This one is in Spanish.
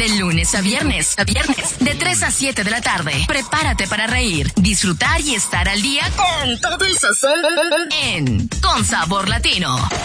De lunes a viernes, de 3 a 7 de la tarde. Prepárate para reír, disfrutar y estar al día con todo el sazón en Con Sabor Latino.